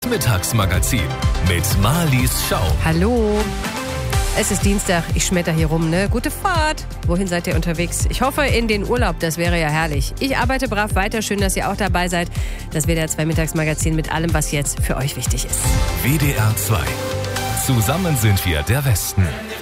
Mittagsmagazin mit Marlies Schau. Hallo. Es ist Dienstag, ich schmetter hier rum, ne? Gute Fahrt. Wohin seid ihr unterwegs? Ich hoffe in den Urlaub, das wäre ja herrlich. Ich arbeite brav weiter, schön, dass ihr auch dabei seid. Das WDR 2 Mittagsmagazin mit allem, was jetzt für euch wichtig ist. WDR 2. Zusammen sind wir der Westen.